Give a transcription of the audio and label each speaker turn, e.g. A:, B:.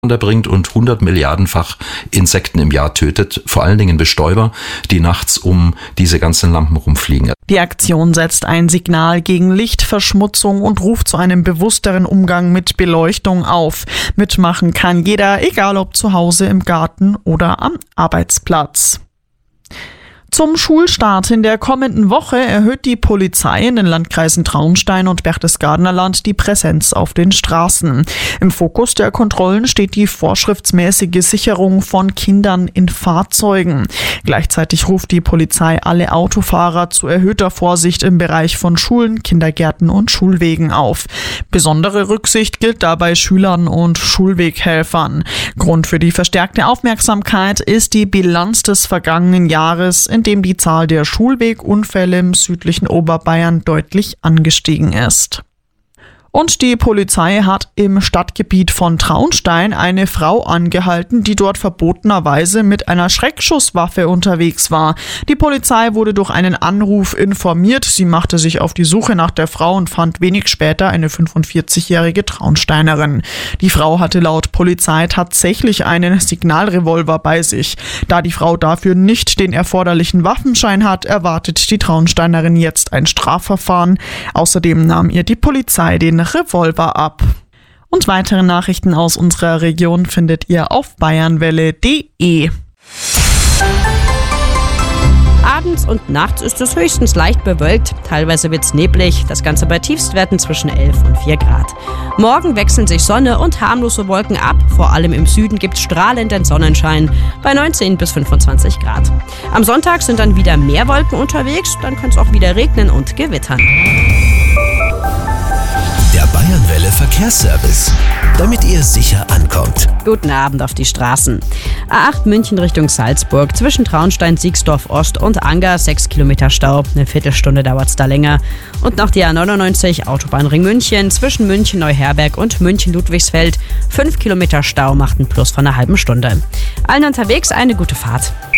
A: bringt und 100 Milliardenfach Insekten im Jahr tötet, vor allen Dingen Bestäuber, die nachts um diese ganzen Lampen rumfliegen.
B: Die Aktion setzt ein Signal gegen Lichtverschmutzung und ruft zu einem bewussteren Umgang mit Beleuchtung auf. Mitmachen kann jeder, egal ob zu Hause, im Garten oder am Arbeitsplatz. Zum Schulstart in der kommenden Woche erhöht die Polizei in den Landkreisen Traunstein und Berchtesgadener Land die Präsenz auf den Straßen. Im Fokus der Kontrollen steht die vorschriftsmäßige Sicherung von Kindern in Fahrzeugen. Gleichzeitig ruft die Polizei alle Autofahrer zu erhöhter Vorsicht im Bereich von Schulen, Kindergärten und Schulwegen auf. Besondere Rücksicht gilt dabei Schülern und Schulweghelfern. Grund für die verstärkte Aufmerksamkeit ist die Bilanz des vergangenen Jahres, in dem die Zahl der Schulwegunfälle im südlichen Oberbayern deutlich angestiegen ist. Und die Polizei hat im Stadtgebiet von Traunstein eine Frau angehalten, die dort verbotenerweise mit einer Schreckschusswaffe unterwegs war. Die Polizei wurde durch einen Anruf informiert. Sie machte sich auf die Suche nach der Frau und fand wenig später eine 45-jährige Traunsteinerin. Die Frau hatte laut Polizei tatsächlich einen Signalrevolver bei sich. Da die Frau dafür nicht den erforderlichen Waffenschein hat, erwartet die Traunsteinerin jetzt ein Strafverfahren. Außerdem nahm ihr die Polizei den Revolver ab. Und weitere Nachrichten aus unserer Region findet ihr auf bayernwelle.de.
C: Abends und nachts ist es höchstens leicht bewölkt, teilweise wird's neblig, das Ganze bei Tiefstwerten zwischen 11 und 4 Grad. Morgen wechseln sich Sonne und harmlose Wolken ab, vor allem im Süden gibt's strahlenden Sonnenschein bei 19 bis 25 Grad. Am Sonntag sind dann wieder mehr Wolken unterwegs, dann kann es auch wieder regnen und gewittern.
D: Der Bayernwelle Verkehrsservice, damit ihr sicher ankommt.
C: Guten Abend auf die Straßen. A8 München Richtung Salzburg, zwischen Traunstein, Siegsdorf Ost und Anger 6 Kilometer Stau. Eine Viertelstunde dauert's da länger. Und noch die A99 Autobahnring München, zwischen München Neuherberg und München Ludwigsfeld. 5 Kilometer Stau macht einen Plus von einer halben Stunde. Allen unterwegs eine gute Fahrt.